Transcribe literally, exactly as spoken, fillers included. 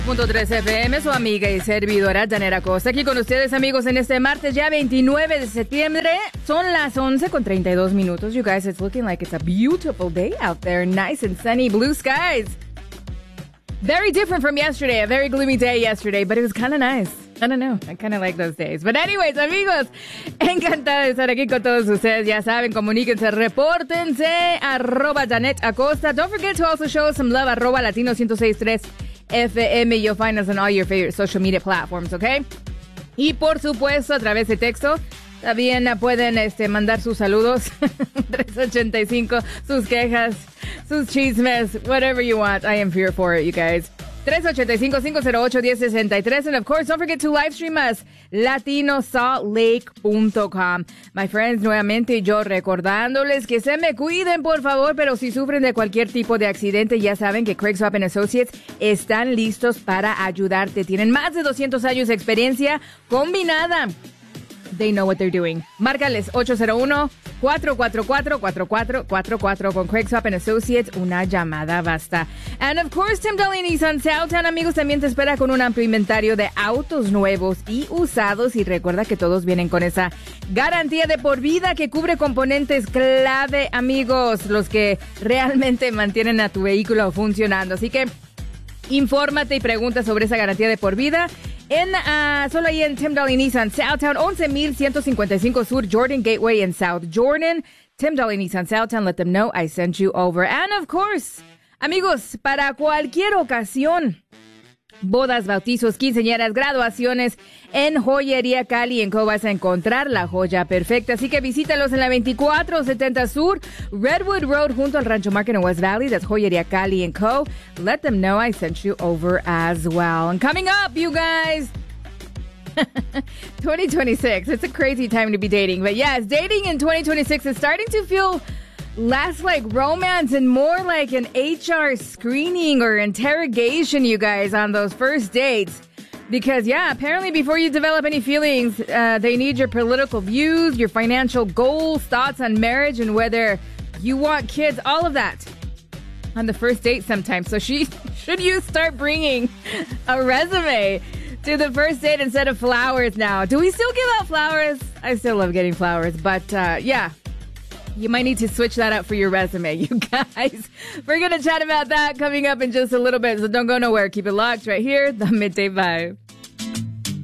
Punto tres F M, su amiga y servidora Janet Acosta, aquí con ustedes, amigos, en este martes ya veintinueve de septiembre. Son las once con treinta y dos minutos. You guys, it's looking like it's a beautiful day out there. Nice and sunny, blue skies. Very different from yesterday. A very gloomy day yesterday, but it was kind of nice. I don't know. I kind of like those days. But anyways, amigos, encantada de estar aquí con todos ustedes. Ya saben, comuníquense, repórtense, arroba Janet Acosta. Don't forget to also show us some love, arroba Latino ciento seis punto tres F M. You'll find us on all your favorite social media platforms, ¿ok? Y por supuesto, a través de texto, también pueden este, mandar sus saludos. tres ochenta y cinco, sus quejas, sus chismes, whatever you want. I am here for it, you guys. tres ochenta y cinco, cinco cero ocho, uno cero seis tres. And of course, don't forget to live stream us, latino salt lake punto com. My friends, nuevamente yo recordándoles que se me cuiden, por favor, pero si sufren de cualquier tipo de accidente, ya saben que Craig Swap and Associates están listos para ayudarte. Tienen más de doscientos años de experiencia combinada. They know what they're doing. Márcales ocho cero uno, cuatro cuatro cuatro, cuatro cuatro cuatro cuatro con Craig Swap and Associates. Una llamada basta. And of course, Tim Daly Nissan Southtown, amigos, también te espera con un amplio inventario de autos nuevos y usados. Y recuerda que todos vienen con esa garantía de por vida que cubre componentes clave, amigos, los que realmente mantienen a tu vehículo funcionando. Así que infórmate y pregunta sobre esa garantía de por vida. En, uh, solo ahí en Tim Daly Nissan Southtown, once mil ciento cincuenta y cinco Sur Jordan Gateway en South Jordan. Tim Daly Nissan Southtown, let them know I sent you over. And of course, amigos, para cualquier ocasión, bodas, bautizos, quinceañeras, graduaciones, en Joyería Cali Co vas a encontrar la joya perfecta. Así que visítalos en la veinticuatro setenta Sur, Redwood Road, junto al Rancho Market en West Valley. That's Joyería Cali Co. Let them know I sent you over as well. And coming up, you guys, twenty twenty-six. It's a crazy time to be dating. But yes, dating in twenty twenty-six is starting to feel less like romance and more like an H R screening or interrogation, you guys, on those first dates. Because, yeah, apparently before you develop any feelings, uh, they need your political views, your financial goals, thoughts on marriage, and whether you want kids, all of that on the first date sometimes. So she, should you start bringing a resume to the first date instead of flowers now? Do we still give out flowers? I still love getting flowers, but, uh, yeah. You might need to switch that up for your resume, you guys. We're going to chat about that coming up in just a little bit, so don't go nowhere. Keep it locked right here, the Midday Vibe.